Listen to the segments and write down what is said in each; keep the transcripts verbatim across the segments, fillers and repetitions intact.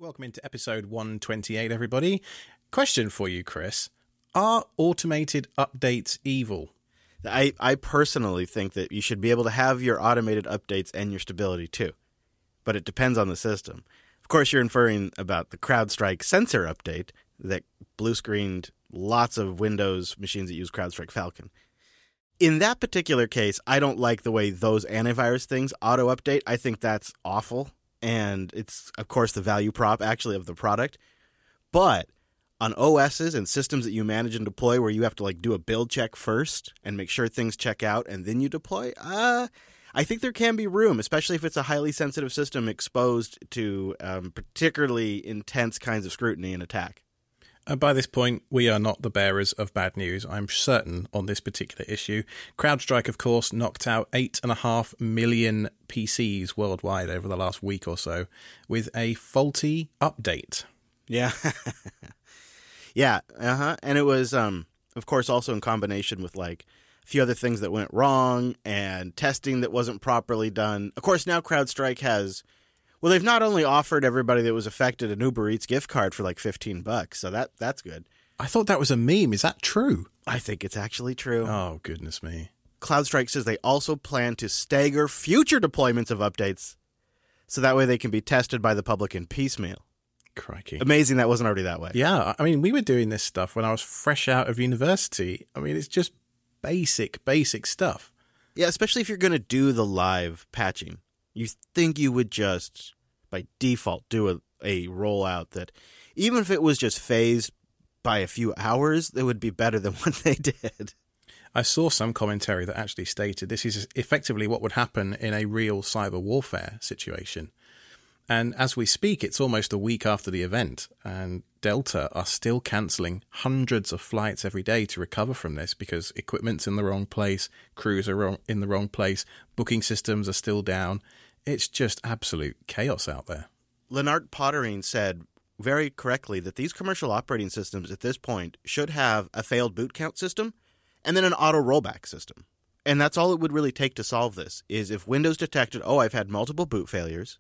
Welcome into episode one twenty-eight, everybody. Question for you, Chris. Are automated updates evil? I, I personally think that you should be able to have your automated updates and your stability too. But it depends on the system. Of course, you're inferring about the CrowdStrike sensor update that blue-screened lots of Windows machines that use CrowdStrike Falcon. In that particular case, I don't like the way those antivirus things auto-update. I think that's awful. And it's, of course, the value prop, actually, of the product. But on O Ss and systems that you manage and deploy where you have to, like, do a build check first and make sure things check out and then you deploy, uh, I think there can be room, especially if it's a highly sensitive system exposed to um, particularly intense kinds of scrutiny and attack. And by this point, we are not the bearers of bad news, I'm certain, on this particular issue. CrowdStrike, of course, knocked out eight and a half million P Cs worldwide over the last week or so with a faulty update. Yeah. yeah. Uh-huh. And it was, um, of course, also in combination with, like, a few other things that went wrong and testing that wasn't properly done. Of course, now CrowdStrike has... Well, they've not only offered everybody that was affected an Uber Eats gift card for like fifteen bucks, so that that's good. I thought that was a meme. Is that true? I think it's actually true. Oh, goodness me. CrowdStrike says they also plan to stagger future deployments of updates so that way they can be tested by the public in piecemeal. Crikey. Amazing that wasn't already that way. Yeah, I mean, we were doing this stuff when I was fresh out of university. I mean, it's just basic, basic stuff. Yeah, especially if you're going to do the live patching. You think you would just, by default, do a, a rollout that, even if it was just phased by a few hours, it would be better than what they did. I saw some commentary that actually stated this is effectively what would happen in a real cyber warfare situation. And as we speak, it's almost a week after the event, and Delta are still cancelling hundreds of flights every day to recover from this because equipment's in the wrong place, crews are wrong, in the wrong place, booking systems are still down. It's just absolute chaos out there. Lennart Pottering said very correctly that these commercial operating systems at this point should have a failed boot count system and then an auto rollback system. And that's all it would really take to solve this, is if Windows detected, oh, I've had multiple boot failures,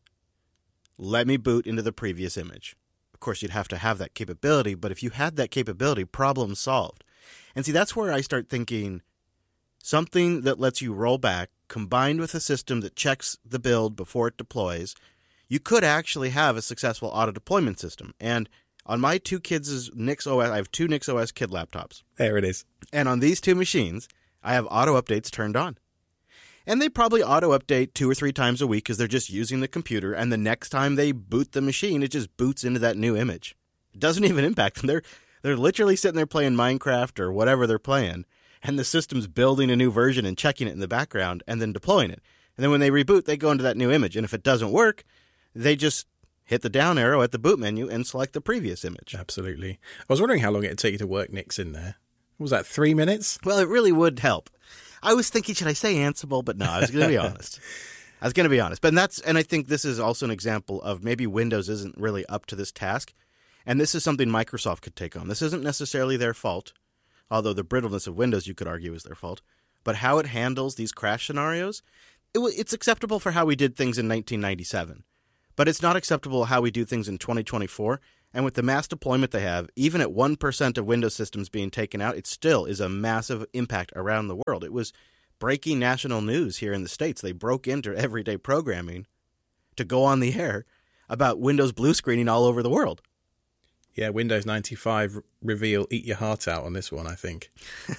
let me boot into the previous image. Of course, you'd have to have that capability, but if you had that capability, problem solved. And see, that's where I start thinking something that lets you roll back, combined with a system that checks the build before it deploys, you could actually have a successful auto-deployment system. And on my two kids' NixOS, I have two NixOS kid laptops. There it is. And on these two machines, I have auto-updates turned on. And they probably auto-update two or three times a week because they're just using the computer, and the next time they boot the machine, it just boots into that new image. It doesn't even impact them. They're, they're literally sitting there playing Minecraft or whatever they're playing, and the system's building a new version and checking it in the background and then deploying it. And then when they reboot, they go into that new image. And if it doesn't work, they just hit the down arrow at the boot menu and select the previous image. Absolutely. I was wondering how long it would take you to work Nix in there. Was that three minutes? Well, it really would help. I was thinking, should I say Ansible? But no, I was going to be honest. I was going to be honest. But that's, and I think this is also an example of maybe Windows isn't really up to this task. And this is something Microsoft could take on. This isn't necessarily their fault, although the brittleness of Windows, you could argue, is their fault. But how it handles these crash scenarios, it w- it's acceptable for how we did things in nineteen ninety-seven. But it's not acceptable how we do things in twenty twenty-four. And with the mass deployment they have, even at one percent of Windows systems being taken out, it still is a massive impact around the world. It was breaking national news here in the States. They broke into everyday programming to go on the air about Windows blue screening all over the world. Yeah, Windows ninety-five reveal, eat your heart out on this one, I think.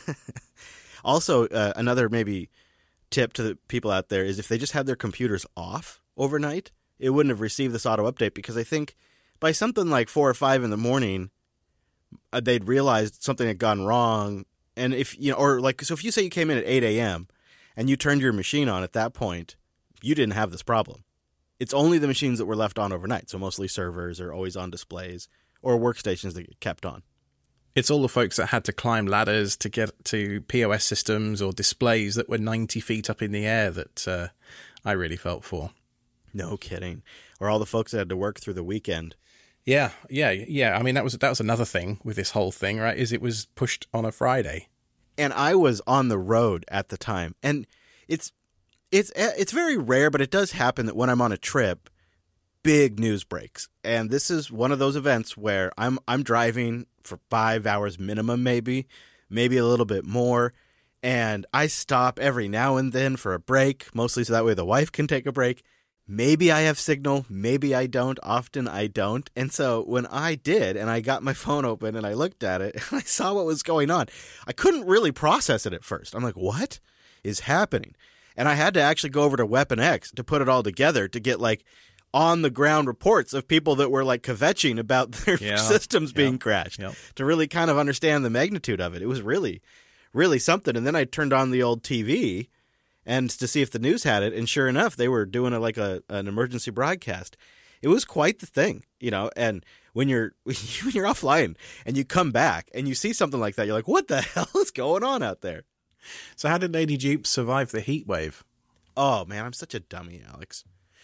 Also, uh, another maybe tip to the people out there is if they just had their computers off overnight, it wouldn't have received this auto update, because I think by something like four or five in the morning, uh, they'd realized something had gone wrong. And if, you know, or like, so if you say you came in at eight a.m. and you turned your machine on at that point, you didn't have this problem. It's only the machines that were left on overnight. So mostly servers or always on displays or workstations that get kept on. It's all the folks that had to climb ladders to get to P O S systems or displays that were ninety feet up in the air that uh, I really felt for. No kidding. Or all the folks that had to work through the weekend. Yeah, yeah, yeah. I mean, that was that was another thing with this whole thing, right? Is it was pushed on a Friday. And I was on the road at the time. And it's it's it's very rare, but it does happen that when I'm on a trip, big news breaks. And this is one of those events where I'm I'm driving for five hours minimum, maybe, maybe a little bit more. And I stop every now and then for a break, mostly so that way the wife can take a break. Maybe I have signal, maybe I don't. Often I don't. And so when I did, and I got my phone open and I looked at it, and I saw what was going on, I couldn't really process it at first. I'm like, what is happening? And I had to actually go over to Weapon X to put it all together to get like on the ground reports of people that were like kvetching about their yeah, systems being yep, crashed yep. to really kind of understand the magnitude of it. It was really, really something. And then I turned on the old T V and to see if the news had it. And sure enough, they were doing a, like a, an emergency broadcast. It was quite the thing, you know, and when you're, when you're offline and you come back and you see something like that, you're like, what the hell is going on out there? So how did Lady Jeep survive the heat wave? Oh man, I'm such a dummy, Alex.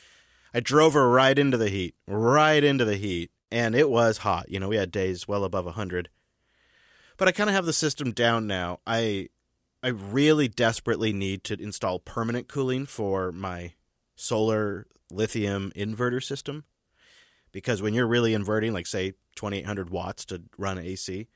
I drove her right into the heat, right into the heat, and it was hot. You know, we had days well above one hundred. But I kind of have the system down now. I I really desperately need to install permanent cooling for my solar lithium inverter system. Because when you're really inverting, like, say, twenty-eight hundred watts to run A C,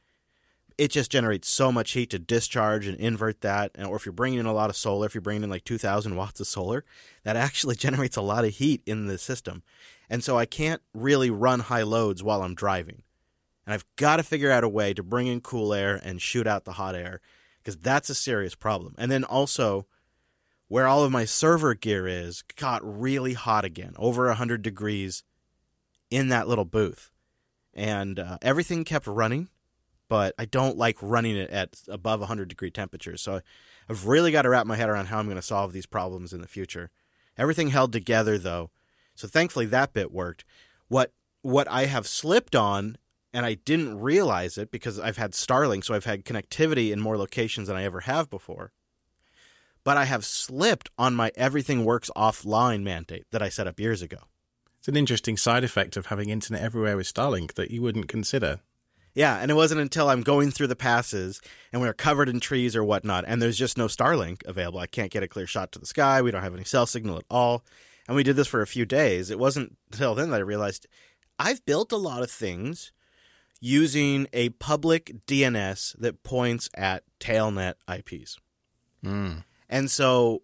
it just generates so much heat to discharge and invert that. And, or if you're bringing in a lot of solar, if you're bringing in like two thousand watts of solar, that actually generates a lot of heat in the system. And so I can't really run high loads while I'm driving. And I've got to figure out a way to bring in cool air and shoot out the hot air, because that's a serious problem. And then also, where all of my server gear is got really hot again, over one hundred degrees in that little booth. And uh, everything kept running, but I don't like running it at above one hundred degree temperatures. So I've really got to wrap my head around how I'm going to solve these problems in the future. Everything held together, though. So thankfully that bit worked. What what I have slipped on, and I didn't realize it because I've had Starlink, so I've had connectivity in more locations than I ever have before. But I have slipped on my everything works offline mandate that I set up years ago. It's an interesting side effect of having internet everywhere with Starlink that you wouldn't consider. Yeah, and it wasn't until I'm going through the passes and we're covered in trees or whatnot, and there's just no Starlink available. I can't get a clear shot to the sky. We don't have any cell signal at all. And we did this for a few days. It wasn't until then that I realized I've built a lot of things using a public D N S that points at tailnet I Ps. Mm. And so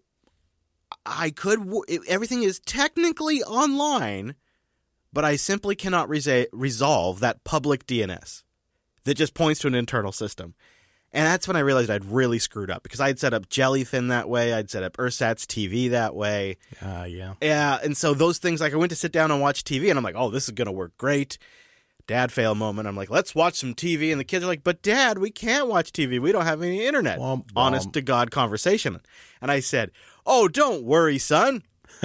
I could – everything is technically online, but I simply cannot resa- resolve that public D N S that just points to an internal system. And that's when I realized I'd really screwed up, because I'd set up Jellyfin that way. I'd set up Ursat's T V that way. Ah, uh, yeah. Yeah, and so those things, like I went to sit down and watch T V, and I'm like, oh, this is going to work great. Dad fail moment. I'm like, let's watch some T V. And the kids are like, but Dad, we can't watch T V. We don't have any internet. Womp, womp. Honest to God conversation. And I said, oh, don't worry, son.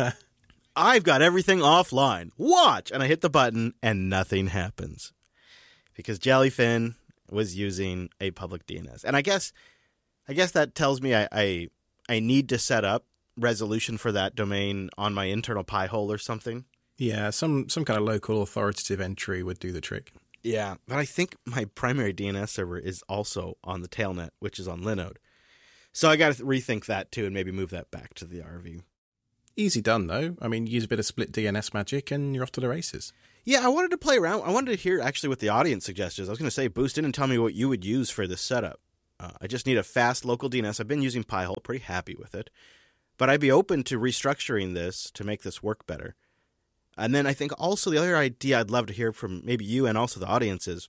I've got everything offline. Watch. And I hit the button and nothing happens, because Jellyfin was using a public D N S. And I guess I guess that tells me I, I, I need to set up resolution for that domain on my internal Pi-hole or something. Yeah, some, some kind of local authoritative entry would do the trick. Yeah, but I think my primary D N S server is also on the tailnet, which is on Linode. So I got to rethink that too and maybe move that back to the R V. Easy done, though. I mean, use a bit of split D N S magic and you're off to the races. Yeah, I wanted to play around. I wanted to hear actually what the audience suggestions. I was going to say, boost in and tell me what you would use for this setup. Uh, I just need a fast local D N S. I've been using Pi-hole, pretty happy with it. But I'd be open to restructuring this to make this work better. And then I think also the other idea I'd love to hear from maybe you and also the audience is,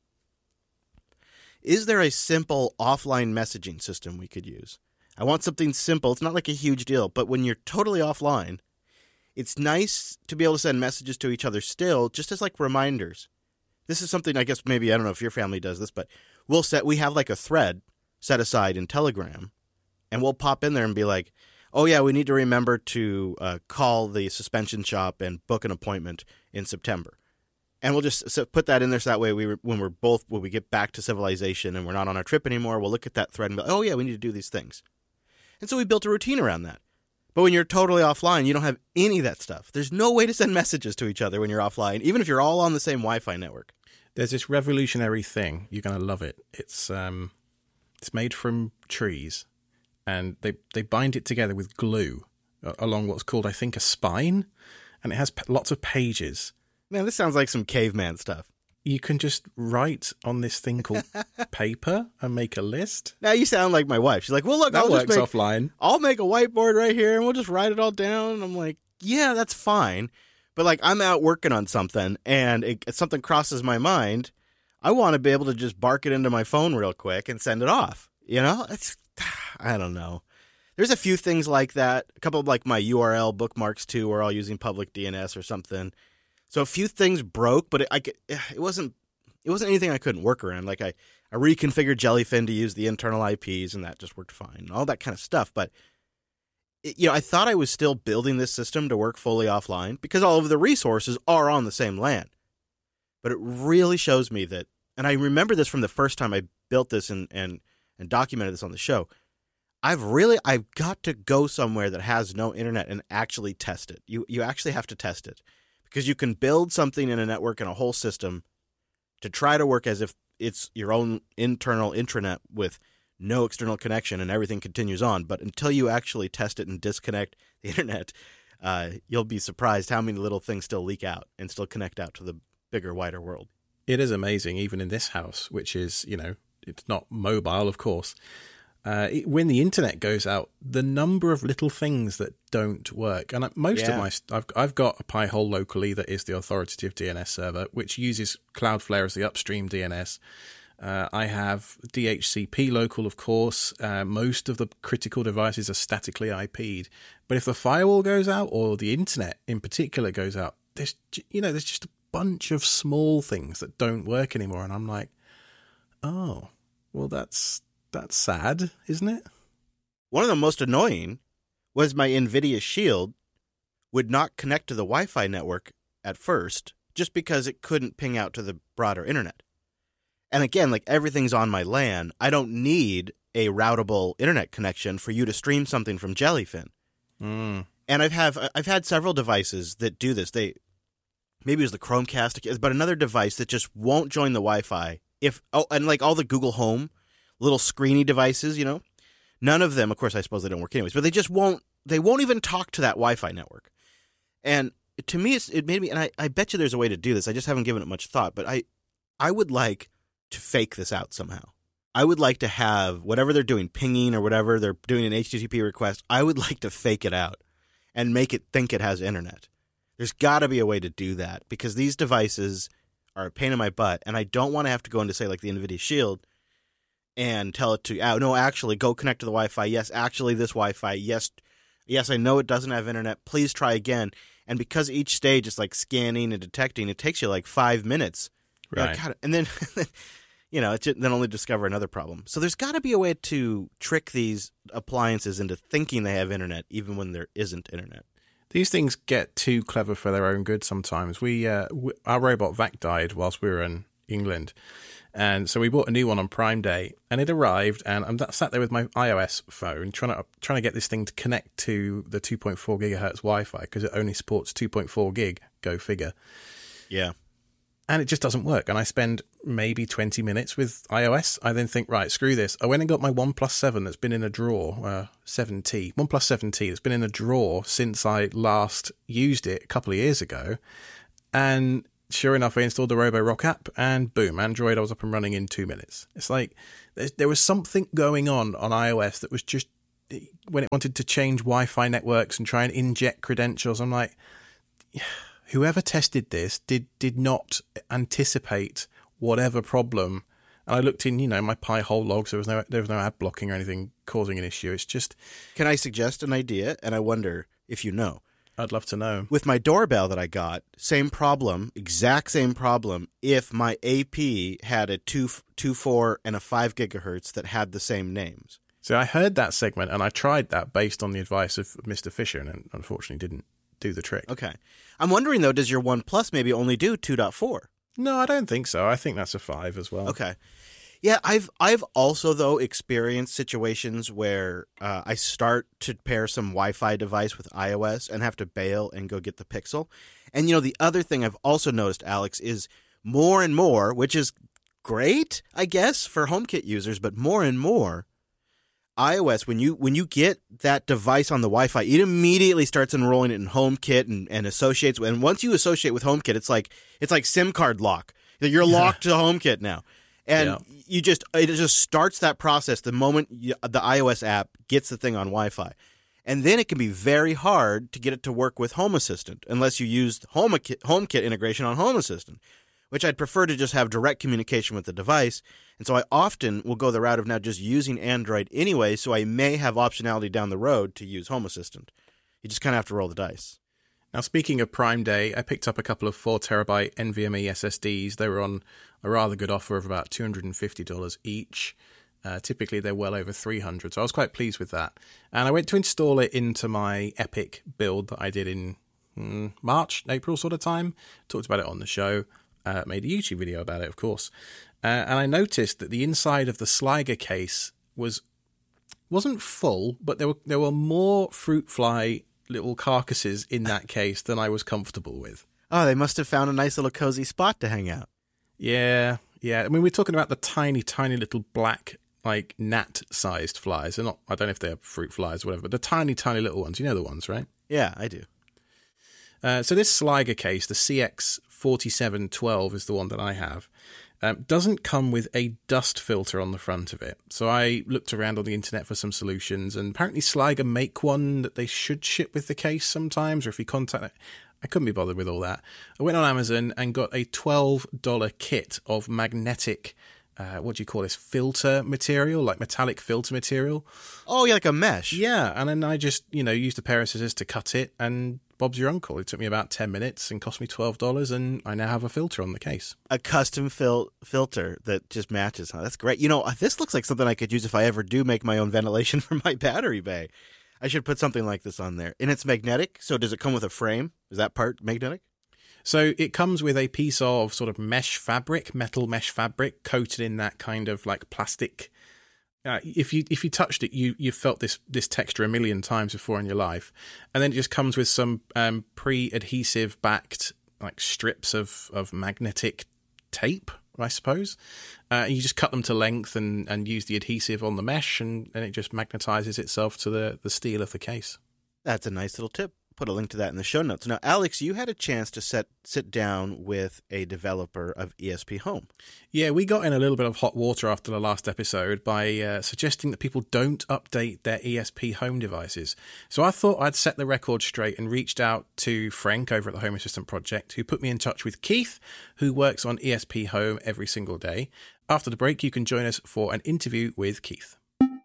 is there a simple offline messaging system we could use? I want something simple. It's not like a huge deal, but when you're totally offline, it's nice to be able to send messages to each other still, just as like reminders. This is something I guess maybe, I don't know if your family does this, but we'll set, we have like a thread set aside in Telegram, and we'll pop in there and be like, oh yeah, we need to remember to uh, call the suspension shop and book an appointment in September. And we'll just put that in there so that way we, when we're both, when we get back to civilization and we're not on our trip anymore, we'll look at that thread and be like, oh yeah, we need to do these things. And so we built a routine around that. But when you're totally offline, you don't have any of that stuff. There's no way to send messages to each other when you're offline, even if you're all on the same Wi-Fi network. There's this revolutionary thing. You're going to love it. It's um, it's made from trees, and they, they bind it together with glue along what's called, I think, a spine, and it has p- lots of pages. Man, this sounds like some caveman stuff. You can just write on this thing called paper and make a list. Now you sound like my wife. She's like, well, look, that I'll works just make, offline. I'll make a whiteboard right here and we'll just write it all down. And I'm like, yeah, that's fine. But like, I'm out working on something and it, if something crosses my mind, I want to be able to just bark it into my phone real quick and send it off. You know, it's, I don't know. There's a few things like that. A couple of like my U R L bookmarks too, were all using public D N S or something. So a few things broke, but it, I, it wasn't it wasn't anything I couldn't work around. Like I, I reconfigured Jellyfin to use the internal I Ps, and that just worked fine, and all that kind of stuff. But it, you know, I thought I was still building this system to work fully offline because all of the resources are on the same LAN. But it really shows me that, and I remember this from the first time I built this and and, and documented this on the show. I've really I've got to go somewhere that has no internet and actually test it. You you actually have to test it. Because you can build something in a network and a whole system to try to work as if it's your own internal intranet with no external connection and everything continues on. But until you actually test it and disconnect the internet, uh, you'll be surprised how many little things still leak out and still connect out to the bigger, wider world. It is amazing, even in this house, which is, you know, it's not mobile, of course. Uh, it, when the internet goes out, the number of little things that don't work, and most yeah. of my, I've I've got a Pi-hole locally that is the authoritative D N S server, which uses Cloudflare as the upstream D N S. Uh, I have D H C P local, of course. Uh, most of the critical devices are statically I P'd, but if the firewall goes out or the internet in particular goes out, there's you know there's just a bunch of small things that don't work anymore, and I'm like, oh, well that's. That's sad, isn't it? One of the most annoying was my NVIDIA Shield would not connect to the Wi-Fi network at first just because it couldn't ping out to the broader internet. And again, like everything's on my LAN, I don't need a routable internet connection for you to stream something from Jellyfin. Mm. And I've have I've had several devices that do this. They maybe it was the Chromecast, but another device that just won't join the Wi-Fi. If oh, and like all the Google Home little screeny devices, you know, none of them, of course, I suppose they don't work anyways, but they just won't, they won't even talk to that Wi-Fi network. And to me, it's, it made me, and I, I bet you there's a way to do this. I just haven't given it much thought, but I, I would like to fake this out somehow. I would like to have whatever they're doing, pinging or whatever, they're doing an H T T P request. I would like to fake it out and make it think it has internet. There's got to be a way to do that because these devices are a pain in my butt. And I don't want to have to go into, say, like the NVIDIA Shield and tell it to, oh, no, actually, go connect to the Wi-Fi. Yes, actually, this Wi-Fi. Yes, yes, I know it doesn't have internet. Please try again. And because each stage is like scanning and detecting, it takes you like five minutes. Right. Like, God, and then, you know, it then only discover another problem. So there's got to be a way to trick these appliances into thinking they have internet, even when there isn't internet. These things get too clever for their own good sometimes. We, uh, we our robot Vac died whilst we were in England. And so we bought a new one on Prime Day, and it arrived, and I'm sat there with my iOS phone trying to trying to get this thing to connect to the two point four gigahertz Wi-Fi because it only supports two point four gig, go figure. Yeah. And it just doesn't work. And I spend maybe twenty minutes with iOS. I then think, right, screw this. I went and got my OnePlus seven that's been in a drawer, uh, seven T, OnePlus seven T that's been in a drawer since I last used it a couple of years ago. And sure enough, I installed the Roborock app and boom, Android, I was up and running in two minutes. It's like there was something going on on iOS that was just, when it wanted to change Wi-Fi networks and try and inject credentials, I'm like, whoever tested this did did not anticipate whatever problem. And I looked in, you know, my Pi-hole logs, there was no there was no ad blocking or anything causing an issue. It's just... Can I suggest an idea? And I wonder if you know. I'd love to know. With my doorbell that I got, same problem, exact same problem, if my A P had a two, two, four and a five gigahertz that had the same names. So I heard that segment and I tried that based on the advice of Mister Fisher and unfortunately didn't do the trick. Okay. I'm wondering, though, does your OnePlus maybe only do two point four? No, I don't think so. I think that's a five as well. Okay. Yeah, I've I've also, though, experienced situations where uh, I start to pair some Wi-Fi device with iOS and have to bail and go get the Pixel. And, you know, the other thing I've also noticed, Alex, is more and more, which is great, I guess, for HomeKit users, but more and more, iOS, when you when you get that device on the Wi-Fi, it immediately starts enrolling it in HomeKit and, and associates. And once you associate with HomeKit, it's like it's like SIM card lock. You're locked to HomeKit now, and yeah. you just it just starts that process the moment you, the iOS app gets the thing on Wi-Fi, and then it can be very hard to get it to work with Home Assistant unless you use HomeKit, HomeKit integration on Home Assistant, which I'd prefer to just have direct communication with the device. And so I often will go the route of now just using Android anyway, so I may have optionality down the road to use Home Assistant. You just kind of have to roll the dice. Now, speaking of Prime Day, I picked up a couple of four terabyte NVMe S S Ds. They were on a rather good offer of about two hundred fifty dollars each. Uh, typically, they're well over three hundred dollars, so I was quite pleased with that. And I went to install it into my Epic build that I did in mm, March, April sort of time. Talked about it on the show. Uh, made a YouTube video about it, of course. Uh, and I noticed that the inside of the Sliger case was, wasn't full, but there were there were more fruit fly little carcasses in that case than I was comfortable with. Oh, they must have found a nice little cozy spot to hang out. Yeah, yeah. I mean, we're talking about the tiny, tiny little black, like, gnat-sized flies. They're not, I don't know if they're fruit flies or whatever, but the tiny, tiny little ones. You know the ones, right? Yeah, I do. Uh, so this Sliger case, the C X forty-seven twelve is the one that I have, um, doesn't come with a dust filter on the front of it. So I looked around on the internet for some solutions, and apparently Sliger make one that they should ship with the case sometimes, or if you contact it. I couldn't be bothered with all that. I went on Amazon and got a twelve dollars kit of magnetic, uh, what do you call this, filter material, like metallic filter material. Oh, yeah, like a mesh. Yeah, and then I just, you know, used a pair of scissors to cut it, and Bob's your uncle. It took me about ten minutes and cost me twelve dollars, and I now have a filter on the case. A custom fil- filter that just matches, huh? That's great. You know, this looks like something I could use if I ever do make my own ventilation for my battery bay. I should put something like this on there. And it's magnetic, so does it come with a frame? Is that part magnetic? So it comes with a piece of sort of mesh fabric, metal mesh fabric, coated in that kind of like plastic. Uh, if you if you touched it, you you felt this this texture a million times before in your life. And then it just comes with some um, pre-adhesive backed like strips of, of magnetic tape, I suppose. Uh, you just cut them to length and, and use the adhesive on the mesh, and, and it just magnetizes itself to the, the steel of the case. That's a nice little tip. Put a link to that in the show notes. Now, Alex, you had a chance to set, sit down with a developer of E S P Home. Yeah, we got in a little bit of hot water after the last episode by uh, suggesting that people don't update their E S P Home devices. So I thought I'd set the record straight and reached out to Frank over at the Home Assistant Project, who put me in touch with Keith, who works on E S P Home every single day. After the break, you can join us for an interview with Keith.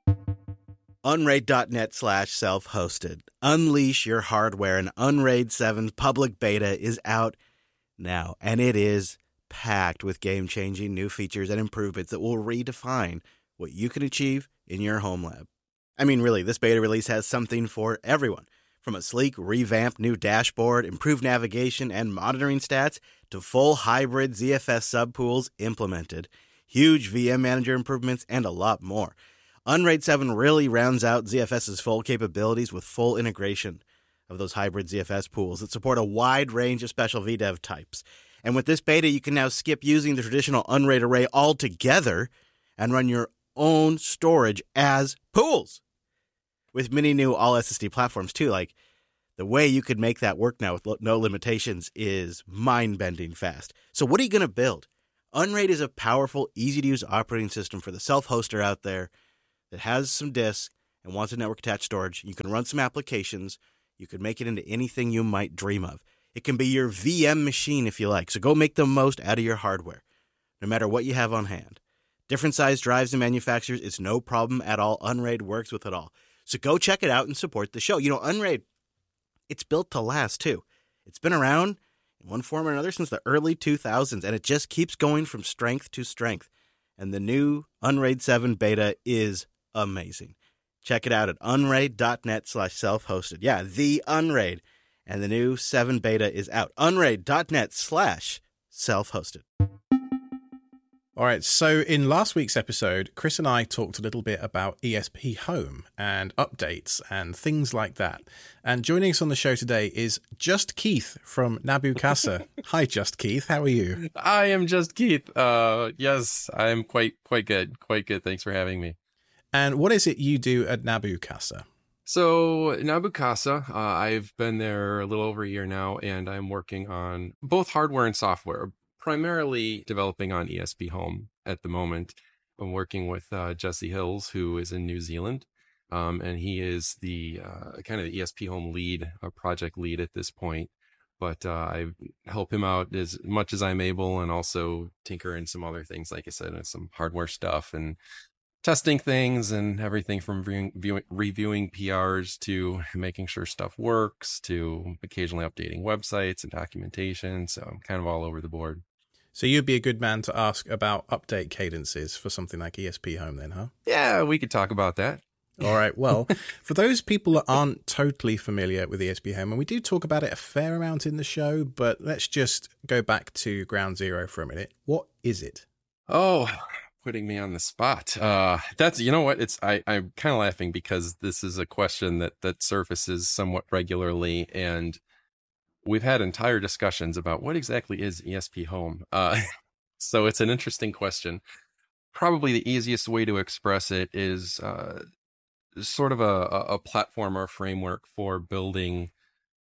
Unraid.net slash self-hosted. Unleash your hardware, and Unraid seven's public beta is out now, and it is packed with game-changing new features and improvements that will redefine what you can achieve in your home lab. I mean, really, this beta release has something for everyone. From a sleek, revamped new dashboard, improved navigation, and monitoring stats, to full hybrid Z F S subpools implemented, huge V M Manager improvements, and a lot more. Unraid seven really rounds out ZFS's full capabilities with full integration of those hybrid Z F S pools that support a wide range of special V DEV types. And with this beta, you can now skip using the traditional Unraid array altogether and run your own storage as pools. With many new all-S S D platforms, too, like the way you could make that work now with no limitations is mind-bending fast. So what are you going to build? Unraid is a powerful, easy-to-use operating system for the self-hoster out there that has some disk and wants a network-attached storage. You can run some applications. You can make it into anything you might dream of. It can be your V M machine if you like, so go make the most out of your hardware, no matter what you have on hand. Different size drives and manufacturers, it's no problem at all. Unraid works with it all. So go check it out and support the show. You know, Unraid, it's built to last, too. It's been around in one form or another since the early two thousands, and it just keeps going from strength to strength. And the new Unraid seven beta is amazing. Check it out at unraid.net slash self-hosted. Yeah, the Unraid. And the new seven beta is out. Unraid.net slash self-hosted. All right, so in last week's episode, Chris and I talked a little bit about E S P Home and updates and things like that. And joining us on the show today is Just Keith from Nabu Casa. Hi, Just Keith. How are you? I am Just Keith. Uh, yes, I'm quite quite good. Quite good. Thanks for having me. And what is it you do at Nabu Casa? So Nabu Casa, uh, I've been there a little over a year now, and I'm working on both hardware and software, primarily developing on E S P Home at the moment. I'm working with uh, Jesse Hills, who is in New Zealand, um, and he is the uh, kind of the E S P Home lead, a project lead at this point. But uh, I help him out as much as I'm able, and also tinker in some other things, like I said, and some hardware stuff and testing things and everything from viewing, viewing, reviewing P Rs to making sure stuff works to occasionally updating websites and documentation. So I'm kind of all over the board. So you'd be a good man to ask about update cadences for something like E S P Home then, huh? Yeah, we could talk about that. All right. Well, for those people that aren't totally familiar with E S P Home, and we do talk about it a fair amount in the show, but let's just go back to ground zero for a minute. What is it? Oh, putting me on the spot. Uh, that's, you know what, it's, I, I'm kind of laughing because this is a question that, that surfaces somewhat regularly. And we've had entire discussions about what exactly is E S P Home. Uh, so it's an interesting question. Probably the easiest way to express it is, uh, sort of a, a platform or framework for building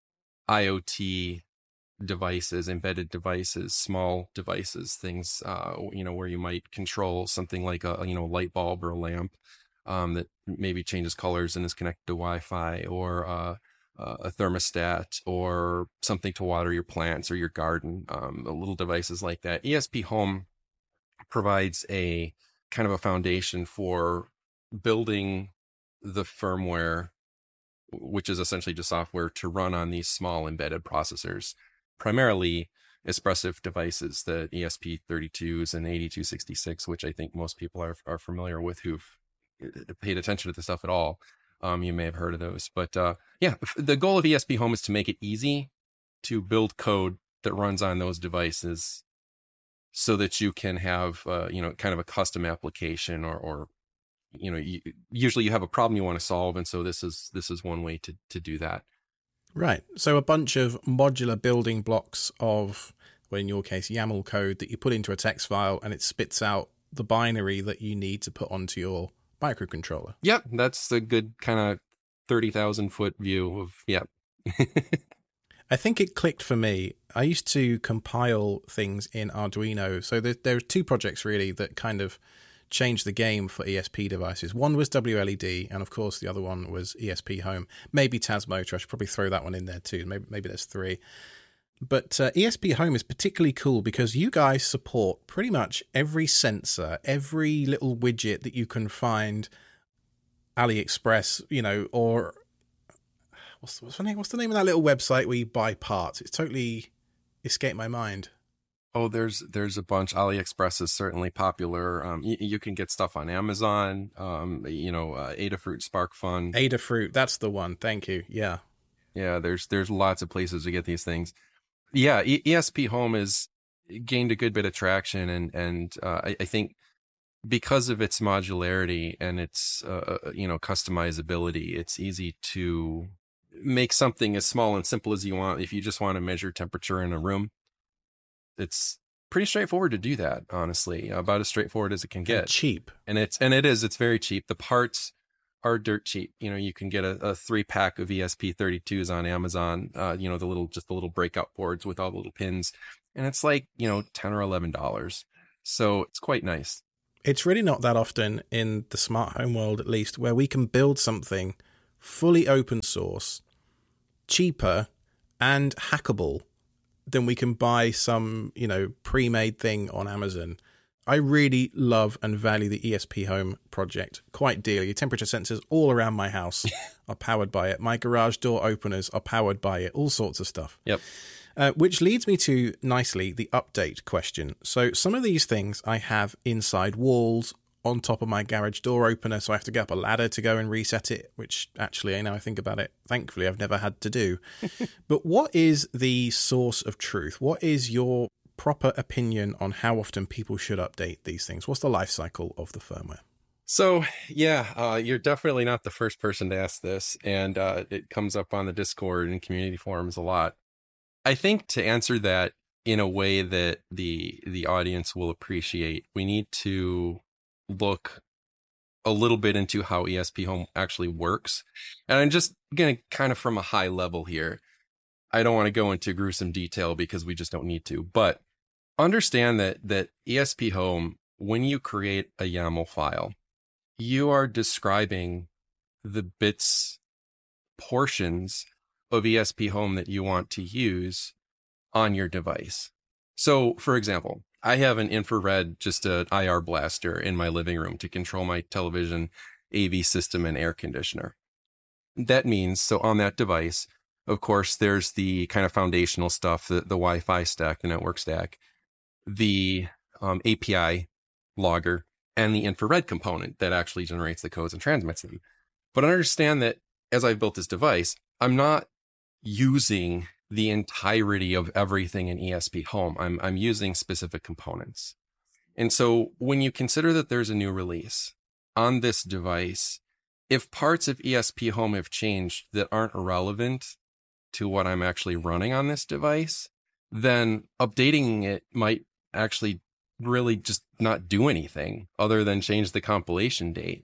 IoT devices, embedded devices, small devices, things, uh, you know, where you might control something like a, you know, light bulb or a lamp um, that maybe changes colors and is connected to Wi-Fi, or uh, a thermostat, or something to water your plants or your garden, um, little devices like that. E S P Home provides a kind of a foundation for building the firmware, which is essentially just software to run on these small embedded processors, primarily Espressif devices, the E S P thirty-twos and eighty-two sixty-six, which I think most people are are familiar with who've paid attention to the stuff at all. Um, you may have heard of those, but uh, yeah, the goal of E S P Home is to make it easy to build code that runs on those devices, so that you can have uh, you know, kind of a custom application, or or you know, you, usually you have a problem you want to solve, and so this is this is one way to to do that. Right. So a bunch of modular building blocks of, well, in your case, YAML code that you put into a text file, and it spits out the binary that you need to put onto your microcontroller. Yep, that's a good kind of thirty thousand foot view of, yep. I think it clicked for me. I used to compile things in Arduino. So there, there are two projects really that kind of changed the game for E S P devices. One was W L E D, and of course the other one was E S P Home. Maybe Tasmotor. I should probably throw that one in there too. Maybe maybe there's three. But uh, E S P Home is particularly cool because you guys support pretty much every sensor, every little widget that you can find AliExpress, you know, or what's, what's the name? What's the name of that little website where you buy parts? It's totally escaped my mind. Oh, there's there's a bunch. AliExpress is certainly popular. Um, you, you can get stuff on Amazon. Um, you know, uh, Adafruit, SparkFun. Adafruit, that's the one. Thank you. Yeah, yeah. There's there's lots of places to get these things. Yeah, e- ESP Home has gained a good bit of traction, and and uh, I, I think because of its modularity and its uh, you know, customizability, it's easy to make something as small and simple as you want. If you just want to measure temperature in a room, it's pretty straightforward to do that, honestly, about as straightforward as it can get. And cheap. And it's, and it is, it's very cheap. The parts are dirt cheap. You know, you can get a, a three pack of E S P thirty-twos on Amazon, uh, you know, the little, just the little breakout boards with all the little pins. And it's like, you know, ten or eleven dollars. So it's quite nice. It's really not that often in the smart home world, at least, where we can build something fully open source, cheaper and hackable than we can buy some, you know, pre-made thing on Amazon. I really love and value the E S P Home project quite dearly. Temperature sensors all around my house are powered by it. My garage door openers are powered by it. All sorts of stuff. Yep. Uh, which leads me to, nicely, the update question. So some of these things I have inside walls on top of my garage door opener, so I have to get up a ladder to go and reset it, which actually, now I think about it, thankfully I've never had to do. But what is the source of truth? What is your proper opinion on how often people should update these things? What's the life cycle of the firmware? So, yeah, uh, you're definitely not the first person to ask this, and uh, it comes up on the Discord and community forums a lot. I think to answer that in a way that the the audience will appreciate, we need to look a little bit into how E S P Home actually works. And I'm just going to kind of from a high level here. I don't want to go into gruesome detail because we just don't need to, but understand that, that E S P Home, when you create a YAML file, you are describing the bits, portions of E S P Home that you want to use on your device. So, for example, I have an infrared, just an I R blaster in my living room to control my television, A V system, and air conditioner. That means, so on that device, of course, there's the kind of foundational stuff, the, the Wi-Fi stack, the network stack, the um, A P I logger, and the infrared component that actually generates the codes and transmits them. But understand that as I've built this device, I'm not using the entirety of everything in E S P Home. I'm I'm using specific components. And so when you consider that there's a new release on this device, if parts of E S P Home have changed that aren't relevant to what I'm actually running on this device, then updating it might actually really just not do anything other than change the compilation date.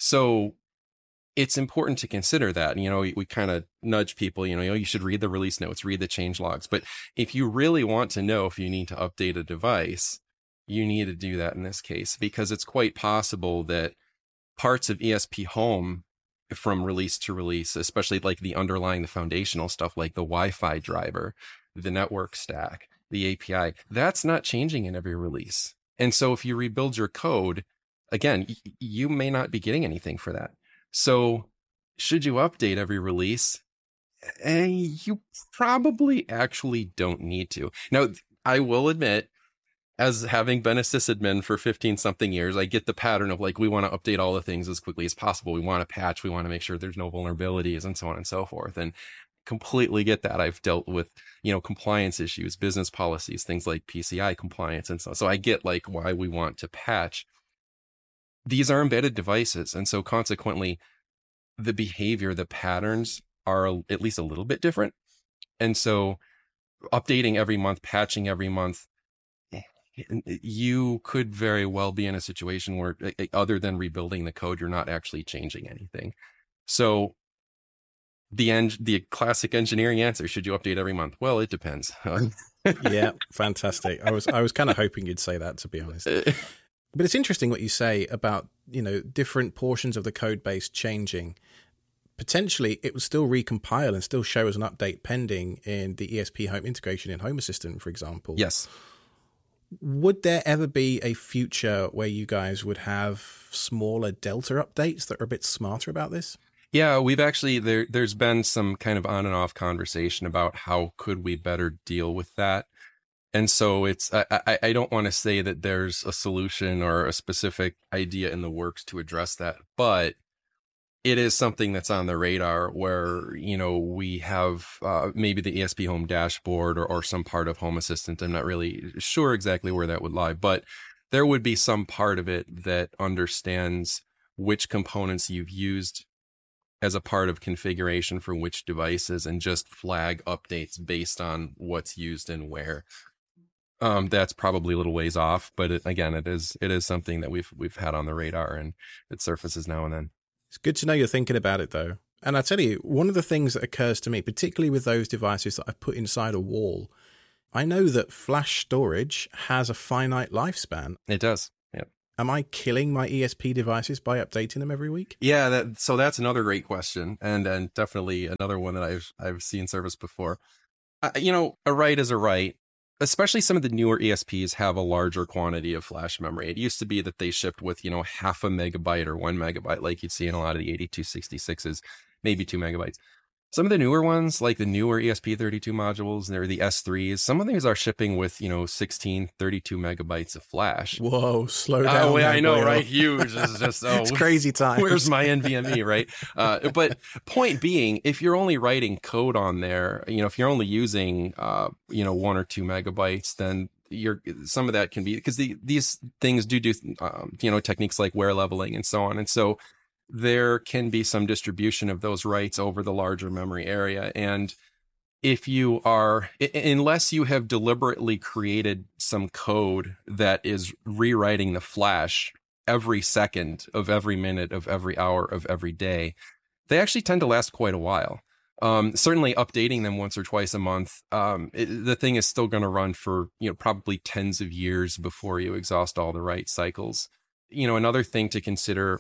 So it's important to consider that. You know, we, we kind of nudge people, you know, you know, you should read the release notes, read the change logs. But if you really want to know if you need to update a device, you need to do that in this case, because it's quite possible that parts of E S P Home from release to release, especially like the underlying, the foundational stuff like the Wi-Fi driver, the network stack, the A P I, that's not changing in every release. And so if you rebuild your code, again, y- you may not be getting anything for that. So should you update every release? Eh, you probably actually don't need to. Now, I will admit, as having been a sysadmin for fifteen something years, I get the pattern of like, we want to update all the things as quickly as possible. We want to patch, we want to make sure there's no vulnerabilities and so on and so forth. And completely get that. I've dealt with, you know, compliance issues, business policies, things like P C I compliance. And so, so I get like why we want to patch. These are embedded devices. And so consequently, the behavior, the patterns are at least a little bit different. And so updating every month, patching every month, you could very well be in a situation where other than rebuilding the code, you're not actually changing anything. So the end, the classic engineering answer, should you update every month? Well, it depends. Yeah, fantastic. I was I was kind of hoping you'd say that, to be honest. But it's interesting what you say about, you know, different portions of the code base changing. Potentially, it will still recompile and still show as an update pending in the E S P Home integration in Home Assistant, for example. Yes. Would there ever be a future where you guys would have smaller Delta updates that are a bit smarter about this? Yeah, we've actually, there, there's been some kind of on and off conversation about how could we better deal with that. And so it's, I, I, I don't want to say that there's a solution or a specific idea in the works to address that, but it is something that's on the radar where, you know, we have uh, maybe the E S P Home dashboard or, or some part of Home Assistant. I'm not really sure exactly where that would lie, but there would be some part of it that understands which components you've used as a part of configuration for which devices and just flag updates based on what's used and where. Um, that's probably a little ways off, but it, again, it is it is something that we've we've had on the radar and it surfaces now and then. It's good to know you're thinking about it, though. And I tell you, one of the things that occurs to me, particularly with those devices that I put inside a wall, I know that flash storage has a finite lifespan. It does. Yeah. Am I killing my E S P devices by updating them every week? Yeah. That, so that's another great question, and and definitely another one that I've I've seen service before. Uh, you know, a write is a write. Especially some of the newer E S Ps have a larger quantity of flash memory. It used to be that they shipped with, you know, half a megabyte or one megabyte, like you'd see in a lot of the eighty-two sixty-sixes, maybe two megabytes. Some of the newer ones, like the newer E S P thirty-two modules, they're the S threes. Some of these are shipping with, you know, sixteen, thirty-two megabytes of flash. Whoa, slow down. Oh, yeah, I know, boy. right? Huge. It's just, oh, it's crazy time. Where's my N V M E, right? Uh, but point being, if you're only writing code on there, you know, if you're only using, uh, you know, one or two megabytes, then you're, some of that can be, because the, these things do do, um, you know, techniques like wear leveling and so on. And so there can be some distribution of those writes over the larger memory area. And if you are, unless you have deliberately created some code that is rewriting the flash every second of every minute of every hour of every day, they actually tend to last quite a while. Um, certainly updating them once or twice a month, um, it, the thing is still going to run for, you know, probably tens of years before you exhaust all the right cycles. You know, another thing to consider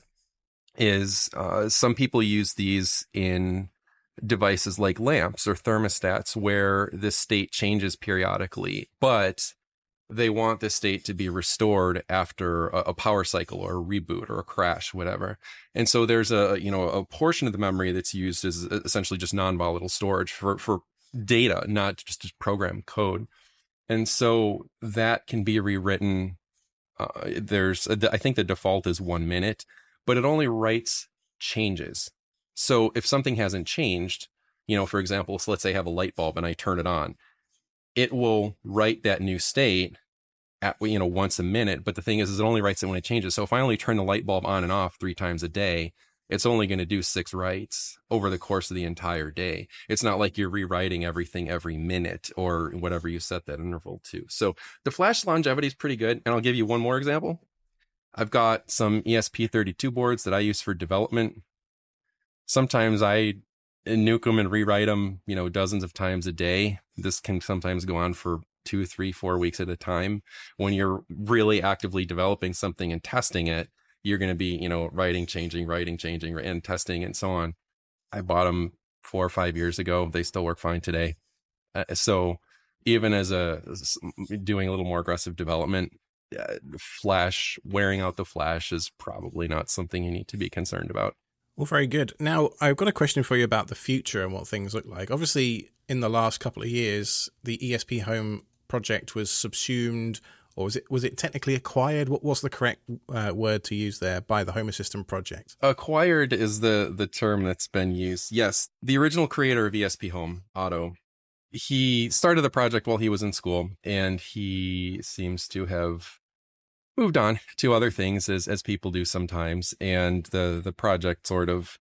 is uh, some people use these in devices like lamps or thermostats where the state changes periodically, but they want the state to be restored after a, a power cycle or a reboot or a crash, whatever. And so there's a, you know, a portion of the memory that's used as essentially just non-volatile storage for, for data, not just, just program code. And so that can be rewritten. Uh, there's, a, I think the default is one minute, but it only writes changes. So if something hasn't changed, you know, for example, so let's say I have a light bulb and I turn it on, it will write that new state at, you know, once a minute. But the thing is, is it only writes it when it changes. So if I only turn the light bulb on and off three times a day, it's only going to do six writes over the course of the entire day. It's not like you're rewriting everything every minute or whatever you set that interval to. So the flash longevity is pretty good. And I'll give you one more example. I've got some E S P thirty-two boards that I use for development. Sometimes I nuke them and rewrite them, you know, dozens of times a day. This can sometimes go on for two, three, four weeks at a time. When you're really actively developing something and testing it, you're going to be, you know, writing, changing, writing, changing, and testing and so on. I bought them four or five years ago. They still work fine today. Uh, so even as a doing a little more aggressive development, uh, flash, wearing out the flash is probably not something you need to be concerned about. Well, very good. Now, I've got a question for you about the future and what things look like. Obviously, in the last couple of years, the E S P Home project was subsumed, or was it was it technically acquired? What was the correct uh, word to use there by the Home Assistant project? Acquired is the the term that's been used. Yes, the original creator of E S P Home, Otto, he started the project while he was in school, and he seems to have moved on to other things as as people do sometimes. And the the project sort of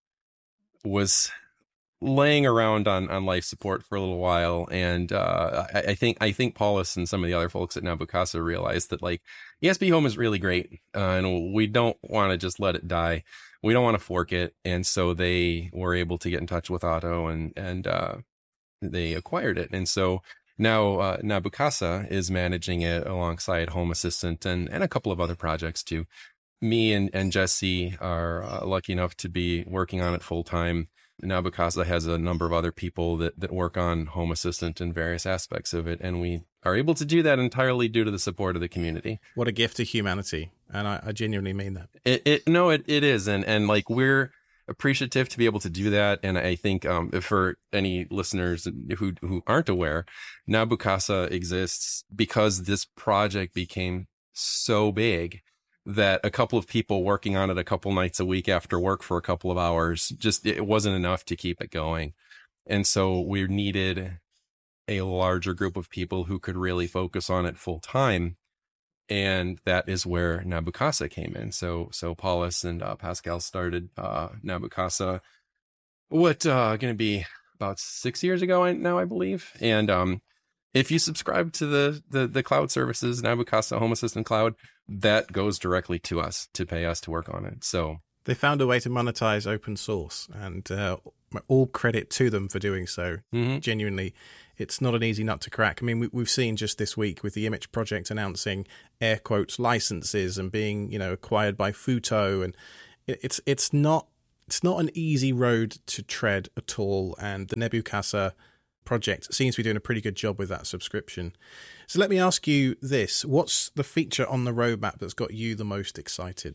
was laying around on on life support for a little while. And uh, I, I think I think Paulus and some of the other folks at Nabu Casa realized that like E S P Home is really great, uh, and we don't want to just let it die. We don't want to fork it. And so they were able to get in touch with Otto, and and uh, they acquired it. And so now uh, Nabu Casa is managing it alongside Home Assistant and, and a couple of other projects too. Me and, and Jesse are uh, lucky enough to be working on it full time. Nabu Casa has a number of other people that, that work on Home Assistant and various aspects of it. And we are able to do that entirely due to the support of the community. What a gift to humanity. And I, I genuinely mean that. It, it no, it, it is. And, and like we're appreciative to be able to do that. And I think um, for any listeners who who aren't aware, Nabu Casa exists because this project became so big that a couple of people working on it a couple nights a week after work for a couple of hours, just it wasn't enough to keep it going. And so we needed a larger group of people who could really focus on it full time. And that is where Nabu Casa came in. So, so Paulus and uh, Pascal started uh, Nabu Casa, what, uh, going to be about six years ago now, I believe. And um, if you subscribe to the, the, the cloud services, Nabu Casa Home Assistant Cloud, that goes directly to us to pay us to work on it. So they found a way to monetize open source, and uh, all credit to them for doing so. Mm-hmm. Genuinely, it's not an easy nut to crack. I mean, we, we've seen just this week with the Image Project announcing air quotes licenses and being, you know, acquired by Futo, and it, it's it's not it's not an easy road to tread at all. And the Nabu Casa project seems to be doing a pretty good job with that subscription. So let me ask you this: what's the feature on the roadmap that's got you the most excited?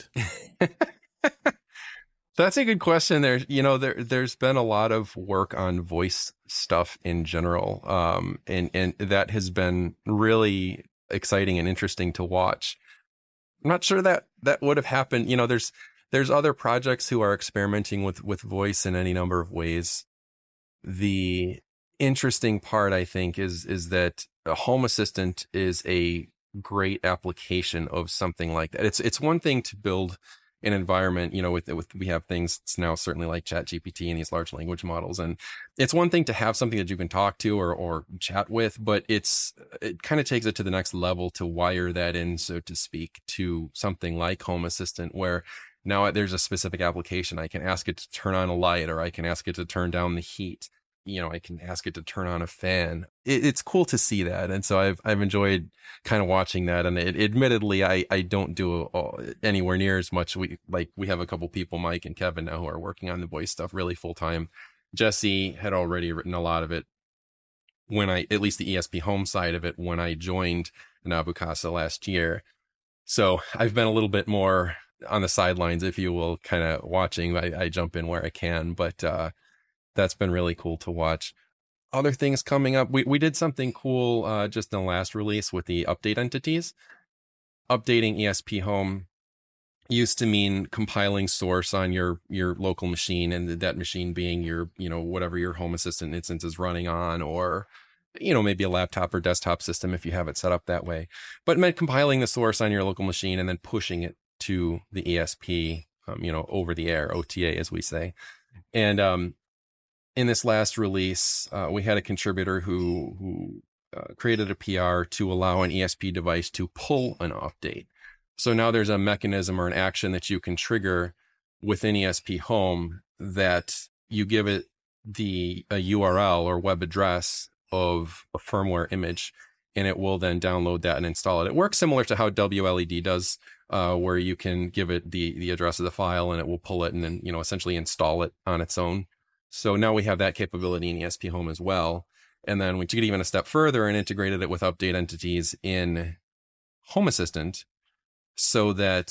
That's a good question. There, you know, there there's been a lot of work on voice stuff in general, um, and and that has been really exciting and interesting to watch. I'm not sure that that would have happened. You know, there's there's other projects who are experimenting with with voice in any number of ways. The interesting part, I think, is is that a Home Assistant is a great application of something like that. It's it's one thing to build an environment, you know, with, with, we have things now certainly like ChatGPT and these large language models. And it's one thing to have something that you can talk to or, or chat with, but it's, it kind of takes it to the next level to wire that in, so to speak, to something like Home Assistant, where now there's a specific application. I can ask it to turn on a light, or I can ask it to turn down the heat. You know, I can ask it to turn on a fan. It, it's cool to see that. And so I've, I've enjoyed kind of watching that. And it, admittedly, I, I don't do anywhere near as much. We like, we have a couple people, Mike and Kevin now, who are working on the voice stuff really full time. Jesse had already written a lot of it when I, at least the E S P Home side of it, when I joined Nabu Casa last year. So I've been a little bit more on the sidelines, if you will, kind of watching. I, I jump in where I can, but, uh, that's been really cool to watch. Other things coming up. We we did something cool uh, just in the last release with the update entities. Updating E S P Home used to mean compiling source on your your local machine, and that machine being your, you know, whatever your Home Assistant instance is running on, or, you know, maybe a laptop or desktop system if you have it set up that way. But it meant compiling the source on your local machine and then pushing it to the E S P, um, you know, over the air, O T A as we say. And um in this last release, uh, we had a contributor who who uh, created a P R to allow an E S P device to pull an update. So now there's a mechanism or an action that you can trigger within E S P Home that you give it the a U R L or web address of a firmware image, and it will then download that and install it. It works similar to how W L E D does, uh, where you can give it the the address of the file and it will pull it and then, you know, essentially install it on its own. So now we have that capability in E S P Home as well. And then we took it even a step further and integrated it with update entities in Home Assistant, so that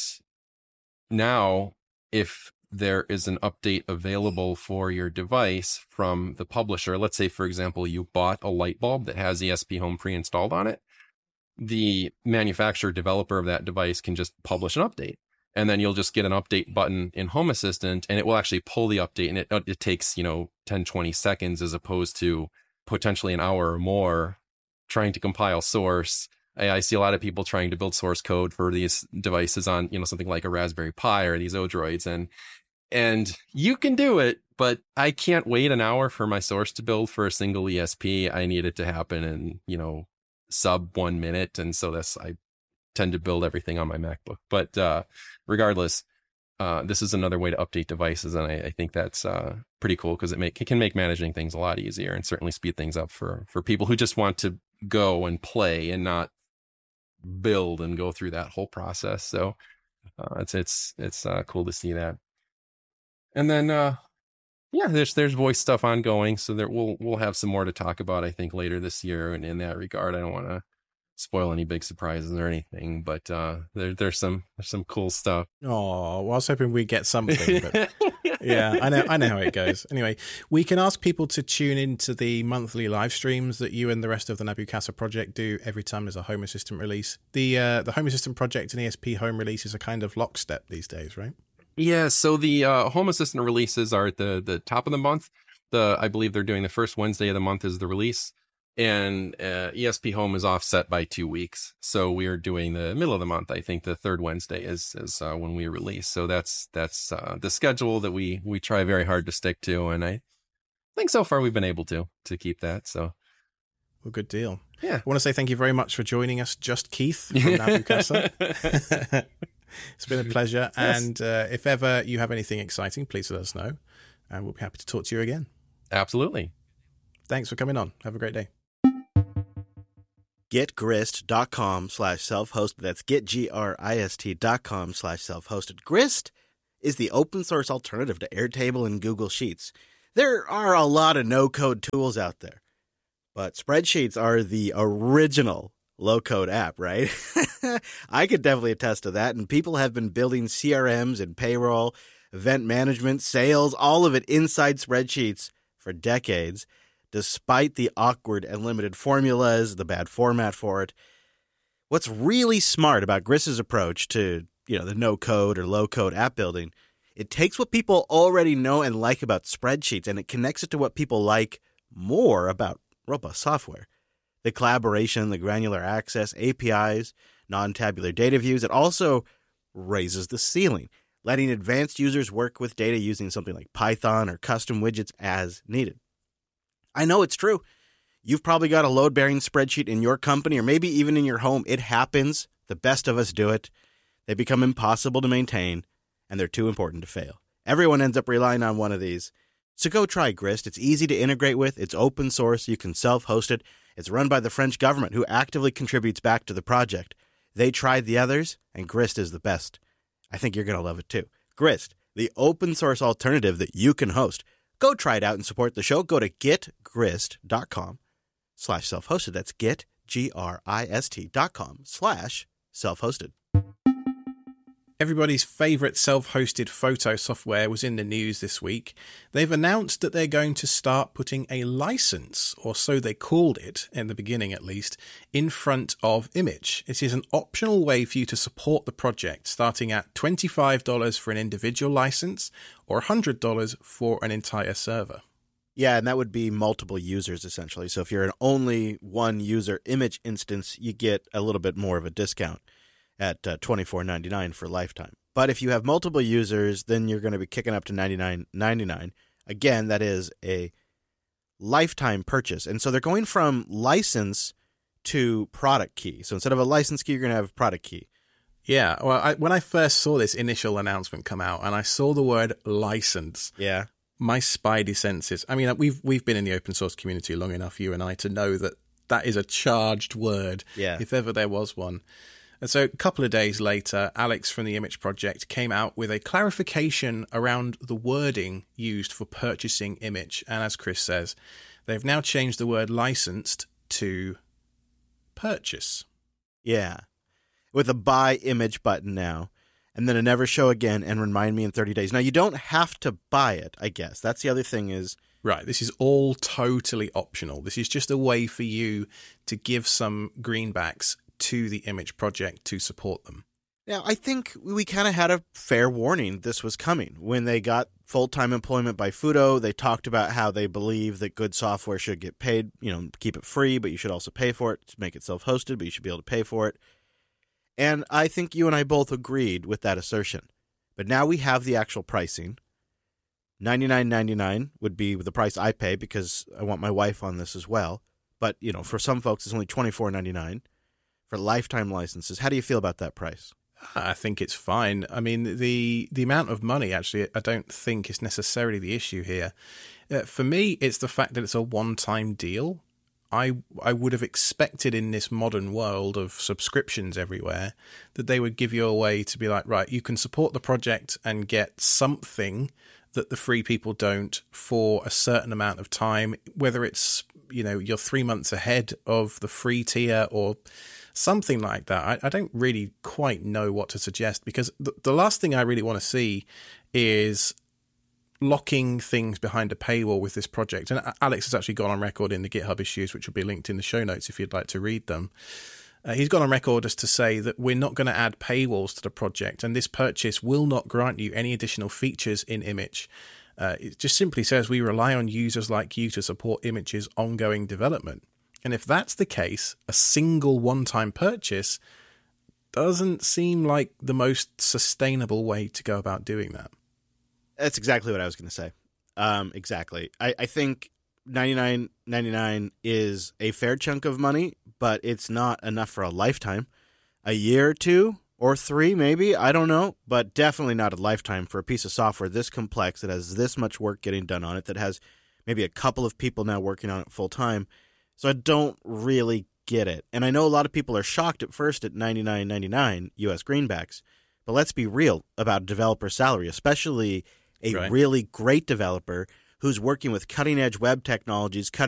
now if there is an update available for your device from the publisher, let's say, for example, you bought a light bulb that has E S P Home pre-installed on it, the manufacturer developer of that device can just publish an update. And then you'll just get an update button in Home Assistant, and it will actually pull the update. And it it takes, you know, ten, twenty seconds as opposed to potentially an hour or more trying to compile source. I, I see a lot of people trying to build source code for these devices on, you know, something like a Raspberry Pi or these Odroids. And, and you can do it, but I can't wait an hour for my source to build for a single E S P. I need it to happen in, you know, sub one minute. And so that's, I tend to build everything on my MacBook. But uh, regardless, uh, this is another way to update devices, and I, I think that's uh, pretty cool because it make it can make managing things a lot easier and certainly speed things up for for people who just want to go and play and not build and go through that whole process. So uh, it's it's it's uh, cool to see that. And then uh, yeah, there's there's voice stuff ongoing, so there we'll we'll have some more to talk about, I think, later this year. And in that regard, I don't want to spoil any big surprises or anything, but uh there, there's some there's some cool stuff. Oh, well, I was hoping we'd get something, but yeah, I know I know how it goes. Anyway, we can ask people to tune into the monthly live streams that you and the rest of the Nabu Casa project do every time there's a Home Assistant release. The uh the Home Assistant project and E S P Home releases are kind of lockstep these days, right? Yeah, so the uh Home Assistant releases are at the the top of the month. The I believe they're doing the first Wednesday of the month is the release. And uh, E S P Home is offset by two weeks. So we are doing the middle of the month. I think the third Wednesday is is uh, when we release. So that's that's uh, the schedule that we we try very hard to stick to. And I think so far we've been able to to keep that. So, well, good deal. Yeah. I want to say thank you very much for joining us, Just Keith from Nabu Casa. It's been a pleasure. Yes. And uh, if ever you have anything exciting, please let us know. And we'll be happy to talk to you again. Absolutely. Thanks for coming on. Have a great day. getgrist.com slash self-hosted. That's getgrist.com slash self-hosted. Grist is the open source alternative to Airtable and Google Sheets. There are a lot of no-code tools out there, but spreadsheets are the original low-code app, right? I could definitely attest to that, and people have been building C R Ms and payroll, event management, sales, all of it inside spreadsheets for decades, despite the awkward and limited formulas, the bad format for it. What's really smart about Grist's approach to, you know, the no-code or low-code app building, it takes what people already know and like about spreadsheets, and it connects it to what people like more about robust software. The collaboration, the granular access, A P Is, non-tabular data views. It also raises the ceiling. letting advanced users work with data using something like Python or custom widgets as needed. I know it's true. You've probably got a load-bearing spreadsheet in your company or maybe even in your home. It happens. The best of us do it. They become impossible to maintain, and they're too important to fail. Everyone ends up relying on one of these. So go try Grist. It's easy to integrate with. It's open source. You can self-host it. It's run by the French government, who actively contributes back to the project. They tried the others, and Grist is the best. I think you're going to love it too. Grist, the open source alternative that you can host. Go try it out and support the show. Go to getgrist.com slash self-hosted. That's get, G R I S T dot com slash self-hosted. Everybody's favorite self-hosted photo software was in the news this week. They've announced that they're going to start putting a license, or so they called it, in the beginning at least, in front of Image. It is an optional way for you to support the project, starting at twenty-five dollars for an individual license or one hundred dollars for an entire server. Yeah, and that would be multiple users, essentially. So if you're an only one-user Image instance, you get a little bit more of a discount at uh, twenty-four ninety-nine for lifetime. But if you have multiple users, then you're going to be kicking up to ninety-nine ninety-nine. Again, that is a lifetime purchase. And so they're going from license to product key. So instead of a license key, you're going to have a product key. Yeah, well, I, when I first saw this initial announcement come out and I saw the word license, yeah, my spidey senses, I mean, we've we've been in the open source community long enough, you and I, to know that that is a charged word, yeah, if ever there was one. And so a couple of days later, Alex from the Image Project came out with a clarification around the wording used for purchasing Image. And as Chris says, they've now changed the word licensed to purchase. Yeah, with a buy Image button now, and then a never show again and remind me in thirty days. Now, you don't have to buy it, I guess. That's the other thing is... Right, this is all totally optional. This is just a way for you to give some greenbacks to the Image Project to support them. Now, I think we kind of had a fair warning this was coming. When they got full-time employment by Fudo, they talked about how they believe that good software should get paid, you know, keep it free, but you should also pay for it, to make it self-hosted, but you should be able to pay for it. And I think you and I both agreed with that assertion. But now we have the actual pricing. ninety-nine ninety-nine would be the price I pay because I want my wife on this as well. But, you know, for some folks, it's only twenty-four ninety-nine. For lifetime licenses. How do you feel about that price? I think it's fine. I mean, the the amount of money, actually, I don't think is necessarily the issue here. Uh, for me, it's the fact that it's a one-time deal. I I would have expected in this modern world of subscriptions everywhere that they would give you a way to be like, right, you can support the project and get something that the free people don't for a certain amount of time, whether it's, you know, you're three months ahead of the free tier or something like that. I, I don't really quite know what to suggest, because the, the last thing I really want to see is locking things behind a paywall with this project. And Alex has actually gone on record in the GitHub issues, which will be linked in the show notes if you'd like to read them. Uh, he's gone on record as to say that we're not going to add paywalls to the project, and this purchase will not grant you any additional features in Image. Uh, it just simply says we rely on users like you to support Image's ongoing development. And if that's the case, a single one-time purchase doesn't seem like the most sustainable way to go about doing that. That's exactly what I was going to say. Um, exactly. I, I think ninety-nine ninety-nine is a fair chunk of money, but it's not enough for a lifetime. A year or two or three, maybe, I don't know, but definitely not a lifetime for a piece of software this complex that has this much work getting done on it, that has maybe a couple of people now working on it full time. So I don't really get it. And I know a lot of people are shocked at first at ninety-nine ninety-nine U S greenbacks, but let's be real about developer salary, especially a right. really great developer who's working with cutting-edge web technologies, cutting